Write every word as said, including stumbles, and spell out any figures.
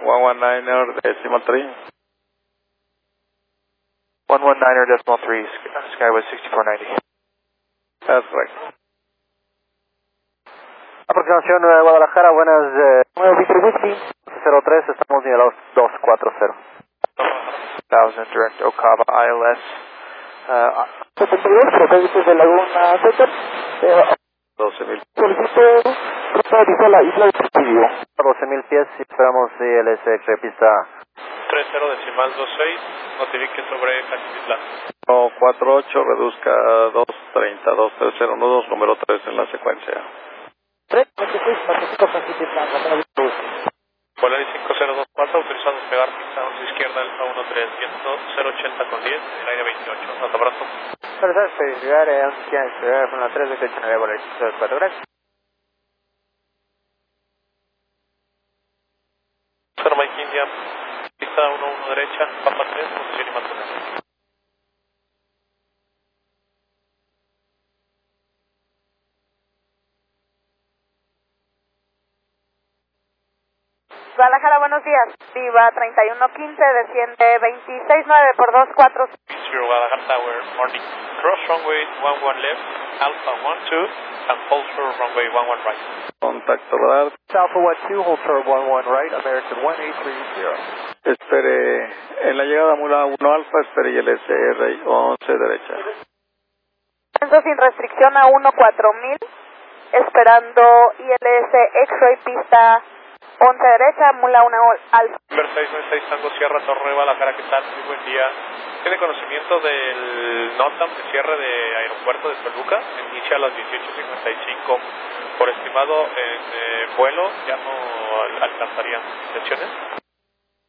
one one niner decimal three. one one niner decimal three, Skyway sixty-four ninety. That's correct. Aproximación Nueva Guadalajara, buenas, eh, nueve Victory Whiskey, cero tres, estamos nivelados dos cuatro cero. one thousand direct Okava I L S. Uh, setenta y dos, satélites de Laguna Seca. doce mil. Solicito ruta de la isla de Presidio. doce mil pies y esperamos I L S X pista. tres cero decimal dos seis, notifique sobre Cachitlán. uno cuatro ocho, reduzca a dos treinta, dos tres cero uno dos, número tres en la secuencia. tres veintiséis, Pacífico Cachitlán, la cara de Cruz. Polaris cinco cero dos cuatro, autorizado a despegar pista once izquierda, Alfa uno tres ciento, cero ochenta con diez, el aire veintiocho, hasta pronto. Perfecto, llegar a once izquierda, con la tres veintiocho, nueve Polaris cinco cero dos cuatro, gracias. cero Mike India, pista uno uno derecha, Papa tres, posición y mantener. Guadalajara, buenos días. Viva treinta y uno quince, desciende veintiséis nueve por dos cuatro. Zero Guadalajara Tower, morning. Cross runway one one left, Alpha one two, and hold short runway one one right. Contacto radar. Alpha one two, hold short one one right, American one eight three zero. Espere, en la llegada Mula uno Alfa, espere I L S R once derecha. Descenso sin restricción a uno cuatro mil, esperando I L S X-Ray pista once derecha, Mula uno Alfa. Number seis nueve seis Tango Sierra Torre Guadalajara, ¿qué tal? Muy buen día. ¿Tiene conocimiento del NOTAM de cierre de aeropuerto de Toluca? Inicia a las dieciocho cincuenta y cinco. Por estimado en eh, vuelo, ya no alcanzarían intenciones.